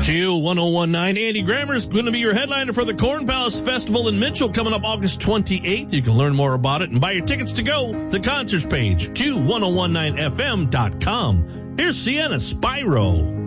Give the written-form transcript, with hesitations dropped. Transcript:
Q1019, Andy Grammer's going to be your headliner for the Corn Palace Festival in Mitchell coming up August 28th. You can learn more about it and buy your tickets to go. The concerts page, Q1019fm.com. Here's Sienna Spyro.